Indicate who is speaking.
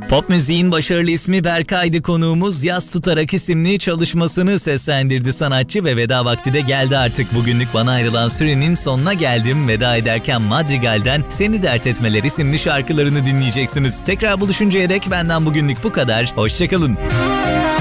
Speaker 1: Pop müziğin başarılı ismi Berkay'dı konuğumuz. Yaz Tutarak isimli çalışmasını seslendirdi sanatçı ve veda vakti de geldi artık. Bugünlük bana ayrılan sürenin sonuna geldim. Veda ederken Madrigal'den Seni Dert Etmeler isimli şarkılarını dinleyeceksiniz. Tekrar buluşuncaya dek benden bugünlük bu kadar. Hoşçakalın.